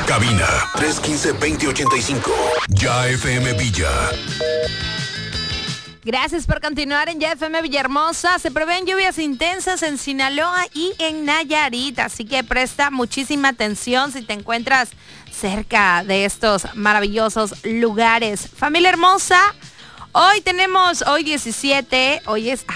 cabina 315-2085. Ya FM Villa. Gracias por continuar en Ya FM Villahermosa. Se prevén lluvias intensas en Sinaloa y en Nayarit, así que presta muchísima atención si te encuentras cerca de estos maravillosos lugares. Familia hermosa, hoy es 17, hoy es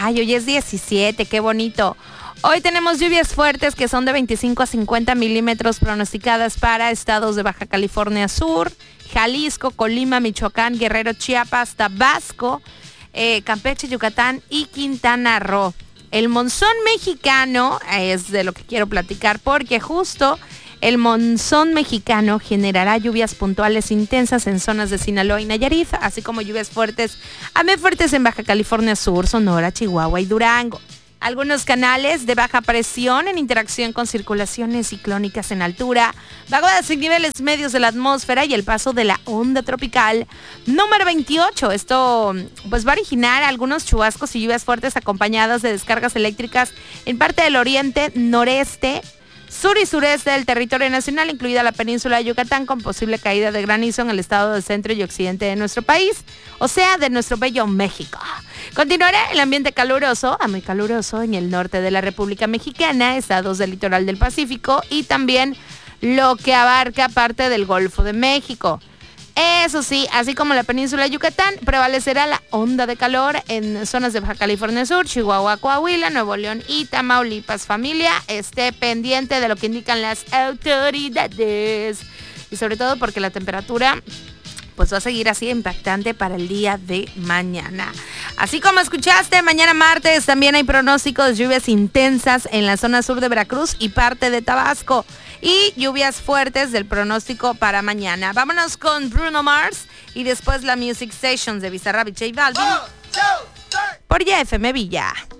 17, qué bonito. Hoy tenemos lluvias fuertes que son de 25 a 50 milímetros pronosticadas para estados de Baja California Sur, Jalisco, Colima, Michoacán, Guerrero, Chiapas, Tabasco, Campeche, Yucatán y Quintana Roo. El monzón mexicano es de lo que quiero platicar, porque justo el monzón mexicano generará lluvias puntuales intensas en zonas de Sinaloa y Nayarit, así como lluvias fuertes en Baja California Sur, Sonora, Chihuahua y Durango. Algunos canales de baja presión en interacción con circulaciones ciclónicas en altura, vaguadas en niveles medios de la atmósfera y el paso de la onda tropical número 28. Esto pues va a originar algunos chubascos y lluvias fuertes acompañadas de descargas eléctricas en parte del oriente, noreste, sur y sureste del territorio nacional, incluida la península de Yucatán, con posible caída de granizo en el estado del centro y occidente de nuestro país, o sea, de nuestro bello México. Continuará el ambiente caluroso, muy caluroso, en el norte de la República Mexicana, estados del litoral del Pacífico y también lo que abarca parte del Golfo de México. Eso sí, así como la península de Yucatán, prevalecerá la onda de calor en zonas de Baja California Sur, Chihuahua, Coahuila, Nuevo León y Tamaulipas. Familia, esté pendiente de lo que indican las autoridades. Y sobre todo porque la temperatura pues va a seguir así impactante para el día de mañana. Así como escuchaste, mañana martes también hay pronóstico de lluvias intensas en la zona sur de Veracruz y parte de Tabasco. Y lluvias fuertes del pronóstico para mañana. Vámonos con Bruno Mars y después la Music Sessions de Bizarrap y J Balvin por Ya FM Villa.